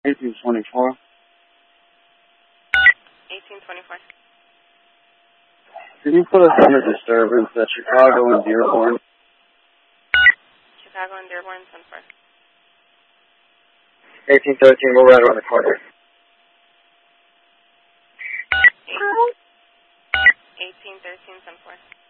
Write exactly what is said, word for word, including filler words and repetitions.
eighteen twenty-four. eighteen twenty-four. Can you put us under disturbance at Chicago and Dearborn? Chicago and Dearborn, ten four. eighteen thirteen, we're right around the corner. eighteen thirteen, ten four.